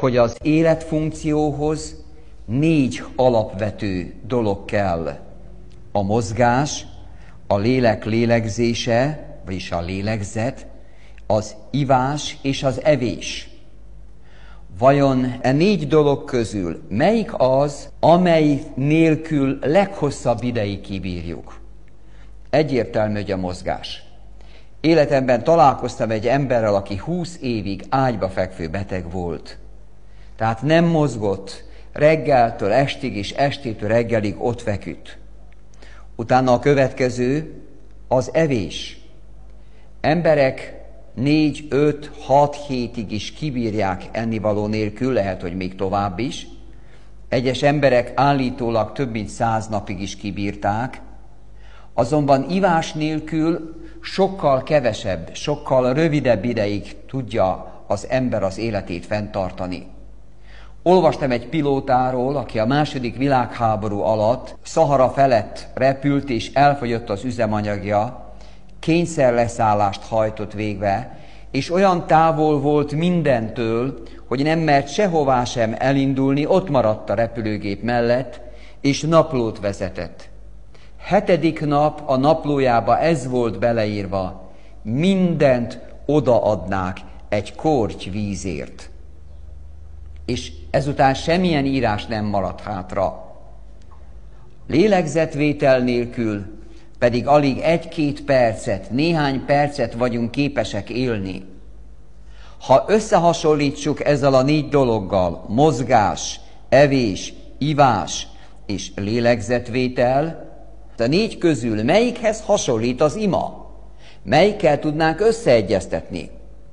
hogy az életfunkcióhoz 4 alapvető dolog kell. A mozgás, a lélek lélegzése, vagyis a lélegzet, az ivás és az evés. Vajon e 4 dolog közül melyik az, amely nélkül leghosszabb ideig kibírjuk? Egyértelmű, hogy a mozgás. Életemben találkoztam egy emberrel, aki 20 évig ágyba fekvő beteg volt. Tehát nem mozgott, reggeltől estig és estétől reggelig ott feküdt. Utána a következő az evés. Emberek 4, 5, 6 hétig is kibírják ennivaló nélkül, lehet, hogy még tovább is. Egyes emberek állítólag több mint 100 napig is kibírták, azonban ivás nélkül sokkal kevesebb, sokkal rövidebb ideig tudja az ember az életét fenntartani. Olvastam egy pilótáról, aki a II. Világháború alatt Szahara felett repült, és elfogyott az üzemanyagja, kényszerleszállást hajtott végbe, és olyan távol volt mindentől, hogy nem mert sehová sem elindulni, ott maradt a repülőgép mellett, és naplót vezetett. 7. nap a naplójába ez volt beleírva: mindent odaadnák egy korty vízért. És ezután semmilyen írás nem maradt hátra. Lélegzetvétel nélkül pedig alig 1-2 percet, néhány percet vagyunk képesek élni. Ha összehasonlítsuk ezzel a 4 dologgal, mozgás, evés, ivás és lélegzetvétel, a 4 közül melyikhez hasonlít az ima? Melyikkel tudnánk összeegyeztetni?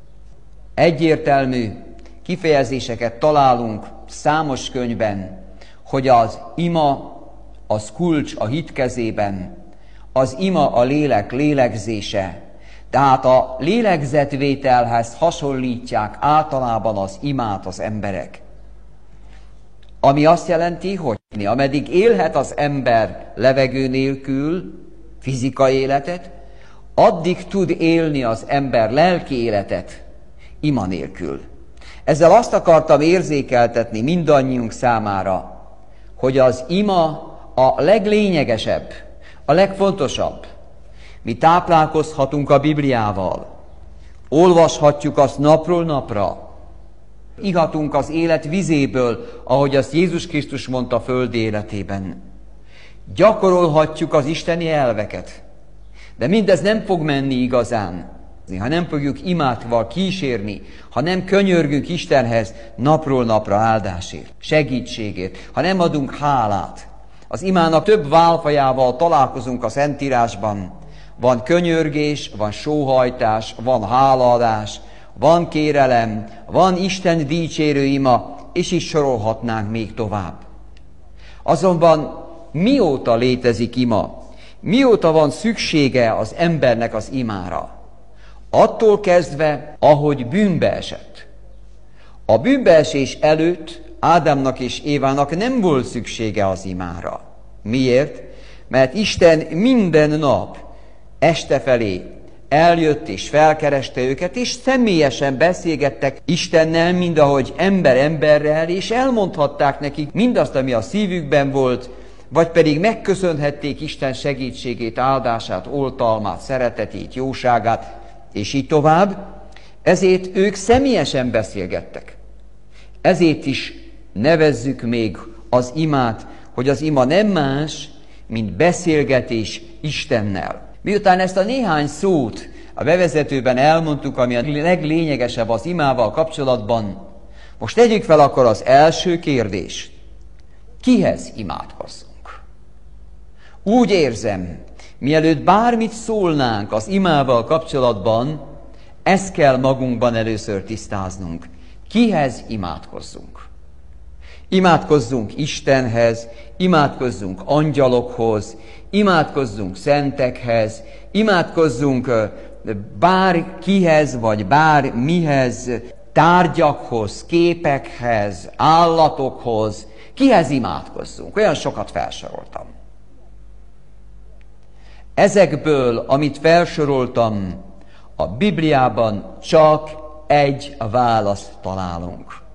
Egyértelmű kifejezéseket találunk számos könyvben, hogy az ima az kulcs a hit kezében, az ima a lélek lélegzése, tehát a lélegzetvételhez hasonlítják általában az imát az emberek. Ami azt jelenti, hogy ameddig élhet az ember levegő nélkül, fizikai életet, addig tud élni az ember lelki életet ima nélkül. Ezzel azt akartam érzékeltetni mindannyiunk számára, hogy az ima a leglényegesebb, a legfontosabb. Mi táplálkozhatunk a Bibliával, olvashatjuk azt napról napra, ihatunk az élet vizéből, ahogy azt Jézus Krisztus mondta földi életében. Gyakorolhatjuk az isteni elveket, de mindez nem fog menni igazán, ha nem fogjuk imádval kísérni, ha nem könyörgünk Istenhez napról napra áldásért, segítségért, ha nem adunk hálát. Az imának több válfajával találkozunk a Szentírásban. Van könyörgés, van sóhajtás, van hálaadás, van kérelem, van Isten dicsérő ima, és is sorolhatnánk még tovább. Azonban mióta létezik ima? Mióta van szüksége az embernek az imára? Attól kezdve, ahogy bűnbe esett. A bűnbeesés előtt Ádámnak és Évának nem volt szüksége az imára. Miért? Mert Isten minden nap este felé eljött és felkereste őket, és személyesen beszélgettek Istennel, mindahogy ember emberrel, és elmondhatták nekik mindazt, ami a szívükben volt, vagy pedig megköszönhették Isten segítségét, áldását, oltalmát, szeretetét, jóságát, és így tovább. Ezért ők személyesen beszélgettek. Ezért is nevezzük még az imát, hogy az ima nem más, mint beszélgetés Istennel. Miután ezt a néhány szót a bevezetőben elmondtuk, ami a leglényegesebb az imával kapcsolatban, most tegyük fel akkor az első kérdést. Kihez imádkozzunk? Úgy érzem, mielőtt bármit szólnánk az imával kapcsolatban, ezt kell magunkban először tisztáznunk. Kihez imádkozzunk? Imádkozzunk Istenhez, imádkozzunk angyalokhoz, imádkozzunk szentekhez, imádkozzunk bárkihez, vagy bármihez, tárgyakhoz, képekhez, állatokhoz. Kihez imádkozzunk? Olyan sokat felsoroltam. Ezekből, amit felsoroltam, a Bibliában csak egy választ találunk.